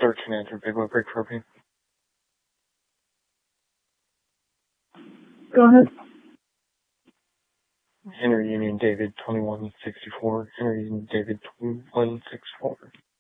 search and answer, Big Boy Break for me. Go ahead. Henry Union David 2164. Henry Union David 2164.